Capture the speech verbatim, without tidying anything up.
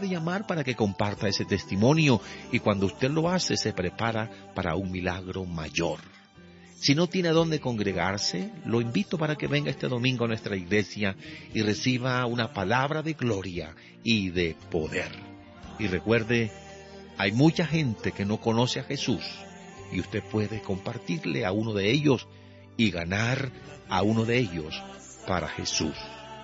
puede llamar para que comparta ese testimonio, y cuando usted lo hace se prepara para un milagro mayor. Si no tiene dónde congregarse, lo invito para que venga este domingo a nuestra iglesia y reciba una palabra de gloria y de poder. Y recuerde, hay mucha gente que no conoce a Jesús, y usted puede compartirle a uno de ellos y ganar a uno de ellos para Jesús.